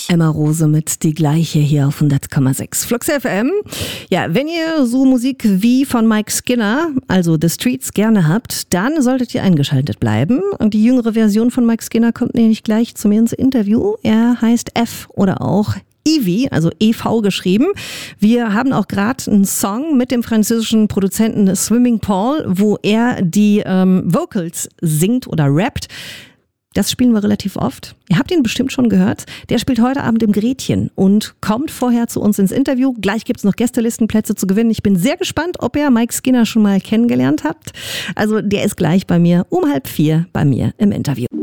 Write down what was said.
Emma Rose mit Die Gleiche hier auf 100,6 Flux FM. Ja, wenn ihr so Musik wie von Mike Skinner, also The Streets, gerne habt, dann solltet ihr eingeschaltet bleiben. Und die jüngere Version von Mike Skinner kommt nämlich gleich zu mir ins Interview. Er heißt F oder auch Evie, also EV geschrieben. Wir haben auch gerade einen Song mit dem französischen Produzenten Swimming Paul, wo er die Vocals singt oder rappt. Das spielen wir relativ oft. Ihr habt ihn bestimmt schon gehört. Der spielt heute Abend im Gretchen und kommt vorher zu uns ins Interview. Gleich gibt's noch Gästelistenplätze zu gewinnen. Ich bin sehr gespannt, ob ihr Mike Skinner schon mal kennengelernt habt. Also der ist gleich bei mir um 3:30 bei mir im Interview.